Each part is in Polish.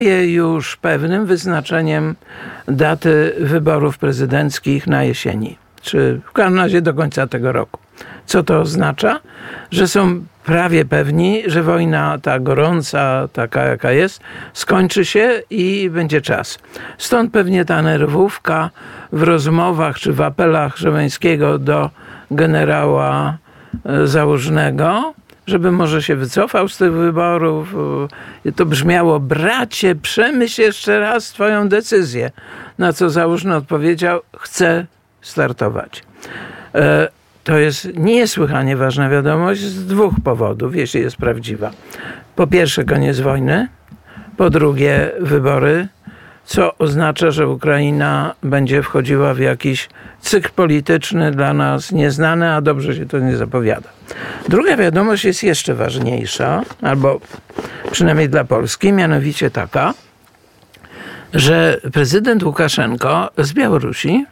już pewnym wyznaczeniem daty wyborów prezydenckich na jesieni, czy w każdym razie do końca tego roku. Co to oznacza? Że są prawie pewni, że wojna ta gorąca, taka jaka jest, skończy się i będzie czas. Stąd pewnie ta nerwówka w rozmowach czy w apelach Żeleńskiego do generała Załużnego, żeby może się wycofał z tych wyborów. To brzmiało: bracie, przemyśl jeszcze raz twoją decyzję. Na co Załużny odpowiedział: chcę startować. To jest niesłychanie ważna wiadomość z dwóch powodów, jeśli jest prawdziwa. Po pierwsze, koniec wojny. Po drugie, wybory, co oznacza, że Ukraina będzie wchodziła w jakiś cykl polityczny dla nas nieznany, a dobrze się to nie zapowiada. Druga wiadomość jest jeszcze ważniejsza, albo przynajmniej dla Polski, mianowicie taka, że prezydent Łukaszenko z Białorusi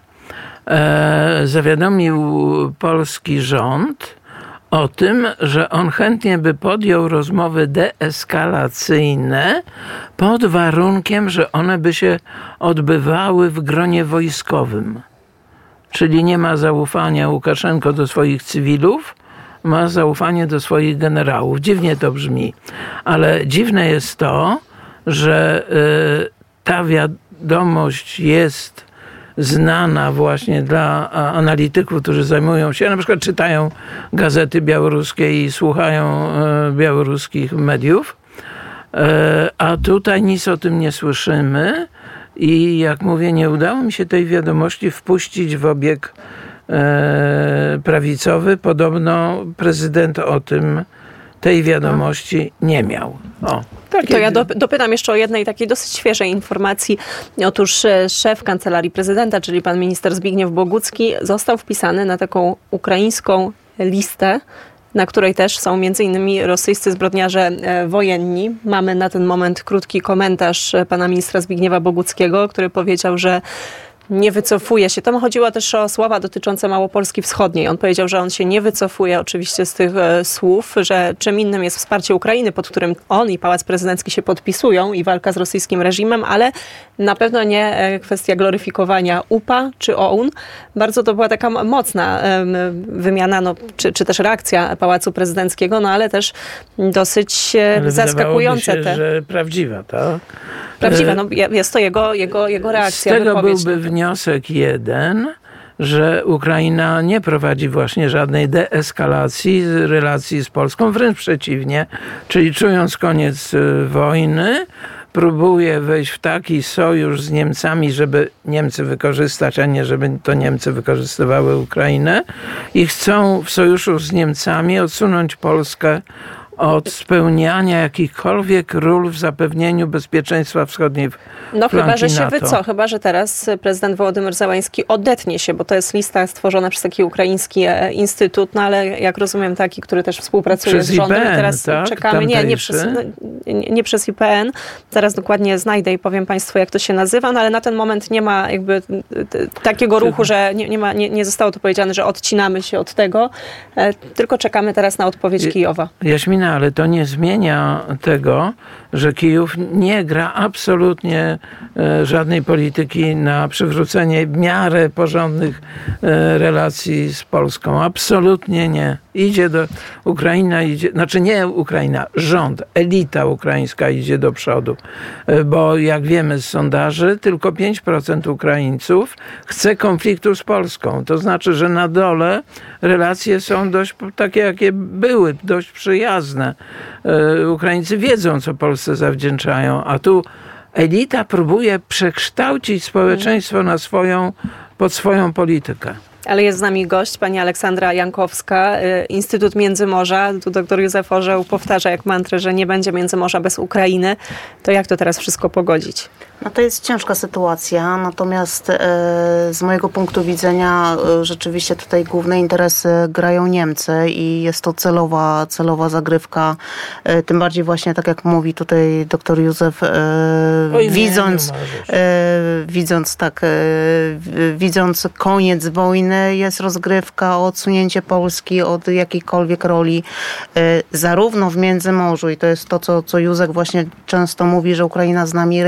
zawiadomił polski rząd o tym, że on chętnie by podjął rozmowy deeskalacyjne pod warunkiem, że one by się odbywały w gronie wojskowym. Czyli nie ma zaufania Łukaszenko do swoich cywilów, ma zaufanie do swoich generałów. Dziwnie to brzmi, ale dziwne jest to, że ta wiadomość jest znana właśnie dla analityków, którzy zajmują się, na przykład czytają gazety białoruskie i słuchają białoruskich mediów, a tutaj nic o tym nie słyszymy i jak mówię, nie udało mi się tej wiadomości wpuścić w obieg prawicowy. Podobno prezydent o tym tej wiadomości nie miał. To ja dopytam jeszcze o jednej takiej dosyć świeżej informacji. Otóż szef Kancelarii Prezydenta, czyli pan minister Zbigniew Bogucki, został wpisany na taką ukraińską listę, na której też są m.in. rosyjscy zbrodniarze wojenni. Mamy na ten moment krótki komentarz pana ministra Zbigniewa Boguckiego, który powiedział, że nie wycofuje się. Tam chodziło też o słowa dotyczące Małopolski Wschodniej. On powiedział, że on się nie wycofuje oczywiście z tych słów, że czym innym jest wsparcie Ukrainy, pod którym on i Pałac Prezydencki się podpisują i walka z rosyjskim reżimem, ale na pewno nie kwestia gloryfikowania UPA czy OUN. Bardzo to była taka mocna wymiana, czy też reakcja Pałacu Prezydenckiego, ale też dosyć zaskakujące. Się, że prawdziwa, tak? Prawdziwa, jest to jego reakcja. Z tego byłby wniosek jeden, że Ukraina nie prowadzi właśnie żadnej deeskalacji relacji z Polską, wręcz przeciwnie, czyli czując koniec wojny, próbuje wejść w taki sojusz z Niemcami, żeby Niemcy wykorzystać, a nie żeby to Niemcy wykorzystywały Ukrainę, i chcą w sojuszu z Niemcami odsunąć Polskę od spełniania jakichkolwiek ról w zapewnieniu bezpieczeństwa wschodniej flanki chyba, że się NATO. Chyba, że teraz prezydent Wołodymyr Zełański odetnie się, bo to jest lista stworzona przez taki ukraiński instytut, ale jak rozumiem taki, który też współpracuje przez z rządem. IPN, I teraz tak? czekamy, nie przez IPN. Zaraz dokładnie znajdę i powiem państwu, jak to się nazywa, ale na ten moment nie ma jakby takiego ruchu, że nie zostało to powiedziane, że odcinamy się od tego, tylko czekamy teraz na odpowiedź Kijowa. Jaśmina, ale to nie zmienia tego, że Kijów nie gra absolutnie żadnej polityki na przywrócenie w miarę porządnych relacji z Polską. Absolutnie nie. Rząd, elita ukraińska idzie do przodu. Bo jak wiemy z sondaży, tylko 5% Ukraińców chce konfliktu z Polską. To znaczy, że na dole relacje są dość takie, jakie były, dość przyjazne. Ukraińcy wiedzą, co Polsce zawdzięczają, a tu elita próbuje przekształcić społeczeństwo pod swoją politykę. Ale jest z nami gość, pani Aleksandra Jankowska, Instytut Międzymorza. Tu doktor Józef Orzeł powtarza jak mantrę, że nie będzie Międzymorza bez Ukrainy. To jak to teraz wszystko pogodzić? To jest ciężka sytuacja, natomiast z mojego punktu widzenia rzeczywiście tutaj główne interesy grają Niemcy i jest to celowa zagrywka. Tym bardziej właśnie, tak jak mówi tutaj doktor Józef, widząc koniec wojny, Ukrainy jest rozgrywka o odsunięcie Polski od jakiejkolwiek roli, zarówno w Międzymorzu, i to jest to, co Józek właśnie często mówi, że Ukraina z nami